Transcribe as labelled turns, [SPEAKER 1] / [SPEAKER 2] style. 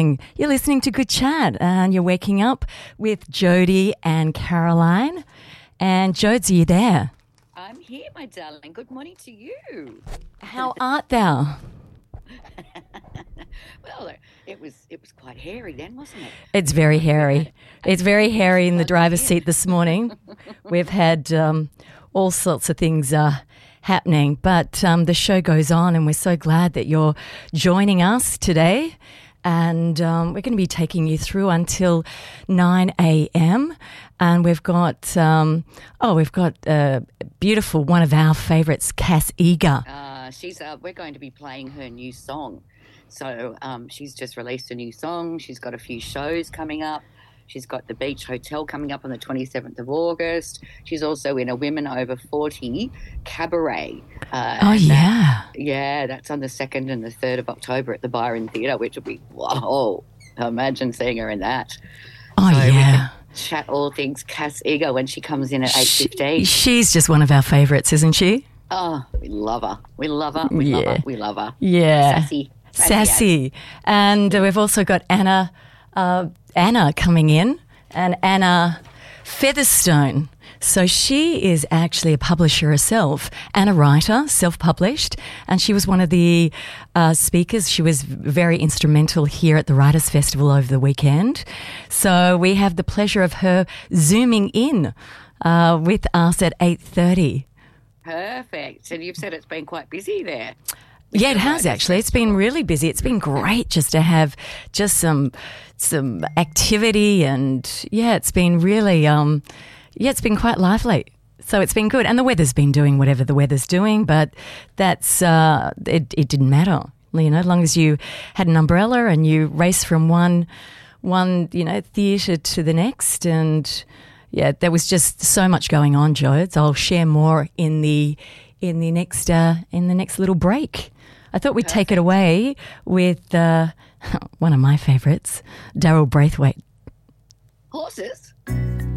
[SPEAKER 1] morning. You're listening to Good Chat and you're waking up with Jody and Caroline. And Jodes, are you there?
[SPEAKER 2] I'm here, my darling. Good morning to you.
[SPEAKER 1] How art thou?
[SPEAKER 2] Well, it was quite hairy then, wasn't it?
[SPEAKER 1] It's very hairy. It's very hairy in the driver's seat this morning. We've had all sorts of things happening, but the show goes on and we're so glad that you're joining us today. And we're going to be taking you through until 9 a.m. And we've got beautiful, one of our favourites, Cass Eager.
[SPEAKER 2] We're going to be playing her new song. So she's just released a new song. She's got a few shows coming up. She's got the Beach Hotel coming up on the 27th of August. She's also in a Women Over 40 cabaret. That's on the 2nd and the 3rd of October at the Byron Theatre, which will be, wow, imagine seeing her in that.
[SPEAKER 1] Oh,
[SPEAKER 2] so
[SPEAKER 1] yeah.
[SPEAKER 2] We can chat all things Cass Eager when she comes in at 8:15.
[SPEAKER 1] She's just one of our favourites, isn't she?
[SPEAKER 2] Oh, we love her. We love her. We love her.
[SPEAKER 1] Yeah.
[SPEAKER 2] Sassy.
[SPEAKER 1] And we've also got Anna coming in, and Anna Featherstone. So she is actually a publisher herself and a writer, self-published, and she was one of the speakers. She was very instrumental here at the Writers' Festival over the weekend. So we have the pleasure of her zooming in with us at 8:30.
[SPEAKER 2] Perfect. And you've said it's been quite busy there.
[SPEAKER 1] Yeah, it has actually. It's been really busy. It's been great just to have just some activity, and it's been really it's been quite lively. So it's been good, and the weather's been doing whatever the weather's doing, but that's it didn't matter. You know, as long as you had an umbrella and you raced from one theatre to the next, and there was just so much going on, Jodes. I'll share more in the next little break. I thought we'd take it away with one of my favourites, Daryl Braithwaite.
[SPEAKER 2] Horses?